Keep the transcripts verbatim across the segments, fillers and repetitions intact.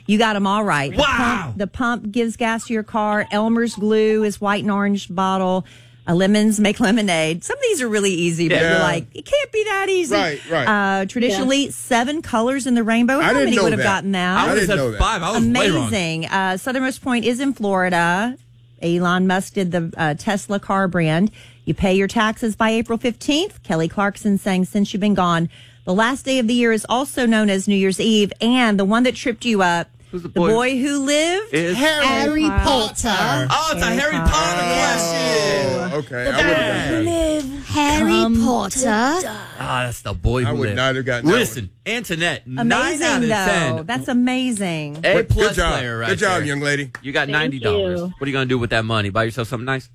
You got them all right. The Wow. pump, the pump gives gas to your car. Elmer's glue is white and orange bottle. Uh, lemons make lemonade. Some of these are really easy, but Yeah. you're like, it can't be that easy. Right, right. Uh, traditionally, Yeah. seven colors in the rainbow. I How didn't many know would have that. gotten that? I I would have didn't know said that. five. I was way wrong. Amazing. Uh, Southernmost Point is in Florida. Elon Musk did the uh, Tesla car brand. You pay your taxes by April fifteenth. Kelly Clarkson sang Since You've Been Gone. The last day of the year is also known as New Year's Eve. And the one that tripped you up, Who's the the boy? boy who lived. Is- Harry, Potter. oh, it's a Harry Potter question. Oh, okay. I would have Live Harry Potter. Ah, that's the boy I who would lived. not have gotten that Listen, Antoinette, nine Amazing, out of though. ten. That's amazing. A Good plus job. player right Good job, there. young lady. You got Thank ninety dollars. you. What are you going to do with that money? Buy yourself something nice?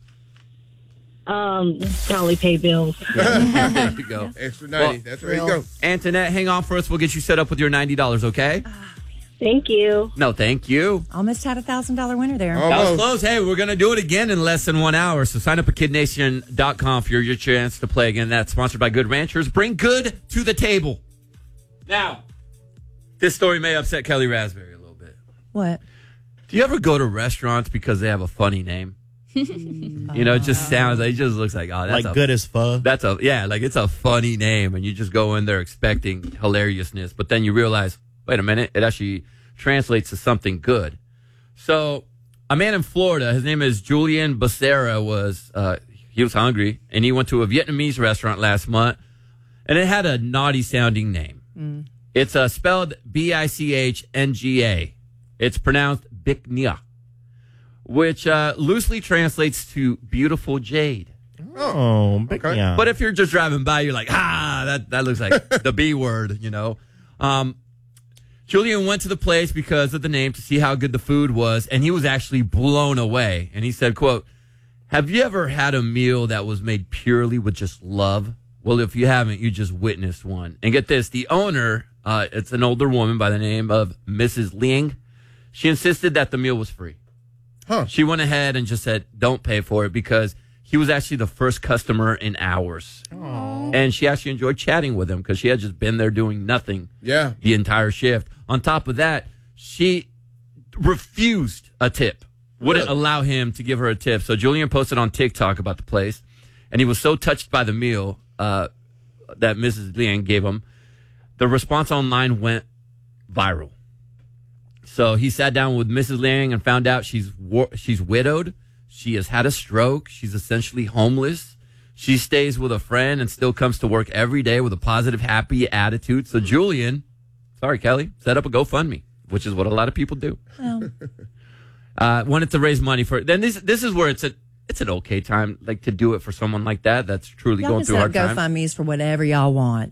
Um, probably pay bills. There you go. Extra ninety. Well, That's where you go. Antoinette, hang on for us. We'll get you set up with your ninety dollars, okay? Thank you. No, thank you. Almost had a one thousand dollars winner there. Oh. That was Almost. close. Hey, we're going to do it again in less than one hour. So sign up at kid nation dot com for your chance to play again. That's sponsored by Good Ranchers. Bring good to the table. Now, this story may upset Kelly Raspberry a little bit. What? Do you ever go to restaurants because they have a funny name? You know, it just sounds like, it just looks like, oh, that's Like a, good as fuck. That's a, yeah, like it's a funny name. And you just go in there expecting hilariousness. But then you realize, wait a minute, it actually translates to something good. So a man in Florida, his name is Julian Becerra, was, uh, he was hungry and he went to a Vietnamese restaurant last month and it had a naughty sounding name. Mm. It's uh, spelled B I C H N G A. It's pronounced Bic Nha, which uh, loosely translates to beautiful jade. Oh, big Okay. yeah. But if you're just driving by, you're like, ah, that, that looks like the B word, you know. Um, Julian went to the place because of the name to see how good the food was, and he was actually blown away. And he said, quote, have you ever had a meal that was made purely with just love? Well, if you haven't, you just witnessed one. And get this, the owner, uh, it's an older woman by the name of Missus Liang. She insisted that the meal was free. Huh. She went ahead and just said, don't pay for it because he was actually the first customer in hours. Aww. And she actually enjoyed chatting with him because she had just been there doing nothing Yeah. the entire shift. On top of that, she refused a tip, wouldn't Really? allow him to give her a tip. So Julian posted on TikTok about the place, and he was so touched by the meal uh, that Missus Liang gave him. The response online went viral. So he sat down with Missus Liang and found out she's war- she's widowed. She has had a stroke. She's essentially homeless. She stays with a friend and still comes to work every day with a positive, happy attitude. So Julian, sorry, Kelly, set up a GoFundMe, which is what a lot of people do. Well, Uh, wanted to raise money for it. Then this this is where it's a it's an okay time like to do it for someone like that that's truly y'all going can through set hard up times. GoFundMe's for whatever y'all want.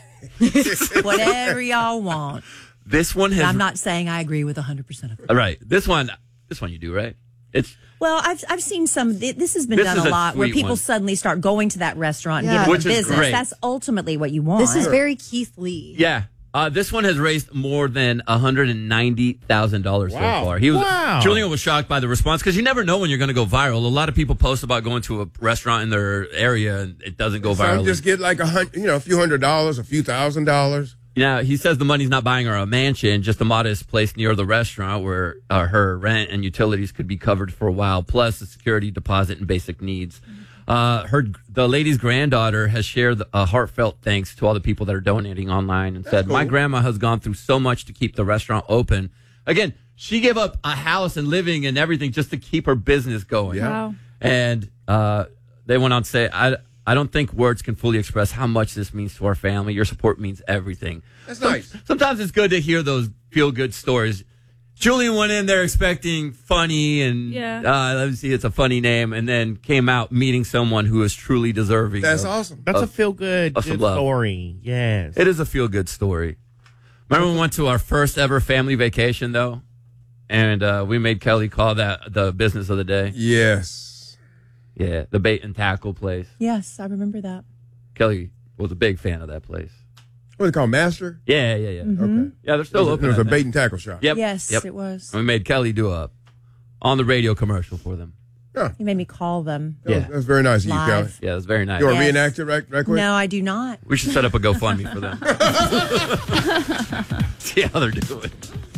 Whatever y'all want. This one has I'm not saying I agree with one hundred percent of it. All right. This one this one you do, right? It's Well, I've I've seen some. This has been This done is a a lot, where sweet people one. suddenly start going to that restaurant and Yeah. giving Which them is business. great. That's ultimately what you want. This is very Keith Lee. yeah. Uh, this one has raised more than one hundred ninety thousand dollars Wow. so far. He was Wow. Julian was shocked by the response because you never know when you're going to go viral. A lot of people post about going to a restaurant in their area and it doesn't go viral. Some just get like a hundred, you know, a few hundred dollars, a few thousand dollars. Yeah, he says the money's not buying her a mansion, just a modest place near the restaurant where uh, her rent and utilities could be covered for a while, plus a security deposit and basic needs. Uh, her the lady's granddaughter has shared a heartfelt thanks to all the people that are donating online and said, cool. "My grandma has gone through so much to keep the restaurant open." Again, she gave up a house and living and everything just to keep her business going. Yeah. Wow. And uh, they went on to say, I, I don't think words can fully express how much this means to our family. Your support means everything. That's Some- nice. Sometimes it's good to hear those feel-good stories. Julian went in there expecting funny and, Yeah. uh, let me see, it's a funny name, and then came out meeting someone who is truly deserving. That's of- awesome. That's of- a feel good of some love. story. Yes. It is a feel-good story. Remember when we went to our first ever family vacation, though? And uh, we made Kelly call that the business of the day. Yes. Yeah, the bait and tackle place. Yes, I remember that. Kelly was a big fan of that place. What is it called, Master? Yeah, yeah, yeah. Okay. Yeah, they're still It was, open. a, it was I a think. bait and tackle shop. Yep. Yes, yep. it was. We made Kelly do a on the radio commercial for them. Yeah. He made me call them. That was, Yeah. that was very nice of you, Live. Kelly. Yeah, it was very nice. You want to Yes. reenact it right, right quick? No, I do not. We should set up a GoFundMe for them. See how they're doing.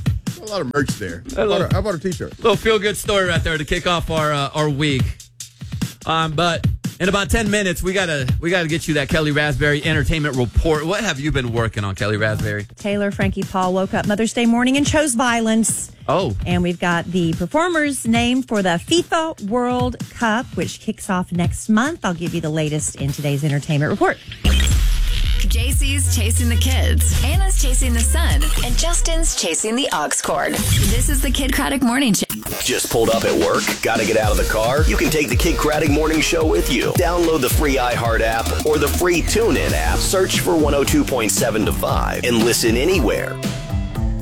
A lot of merch there. I How love- about a, how about a t-shirt? Little feel good story right there to kick off our uh, our week. Um, but in about ten minutes, we gotta we gotta get you that Kelly Raspberry entertainment report. What have you been working on, Kelly Raspberry? Taylor Frankie Paul woke up Mother's Day morning and chose violence. Oh, And we've got the performers named for the FIFA World Cup, which kicks off next month. I'll give you the latest in today's entertainment report. J C's chasing the kids. Anna's chasing the sun. And Justin's chasing the aux cord. This is the Kid Craddock Morning Show. Just pulled up at work? Gotta get out of the car? You can take the Kid Craddock Morning Show with you. Download the free iHeart app or the free TuneIn app. Search for one oh two point seven to five and listen anywhere.